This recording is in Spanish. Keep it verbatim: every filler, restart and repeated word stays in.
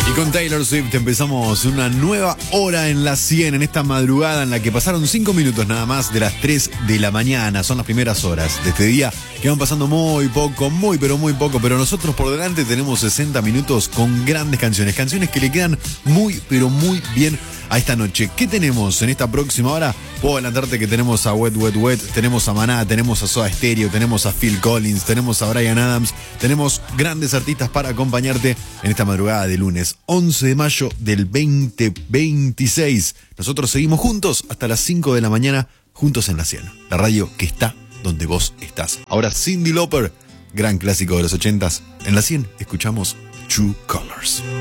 Y con Taylor Swift empezamos una nueva hora en la cien, en esta madrugada en la que pasaron cinco minutos nada más de las tres de la mañana. Son las primeras horas de este día que van pasando muy poco, muy pero muy poco. Pero nosotros por delante tenemos sesenta minutos con grandes canciones. Canciones que le quedan muy pero muy bien a esta noche. ¿Qué tenemos en esta próxima hora? Puedo adelantarte que tenemos a Wet Wet Wet, tenemos a Maná, tenemos a Soda Stereo, tenemos a Phil Collins, tenemos a Bryan Adams, tenemos grandes artistas para acompañarte en esta madrugada de lunes once de mayo del veinte veintiséis. Nosotros seguimos juntos hasta las cinco de la mañana, juntos en la cien, la radio que está donde vos estás. Ahora Cyndi Lauper, gran clásico de los ochentas. En la cien escuchamos True Colors.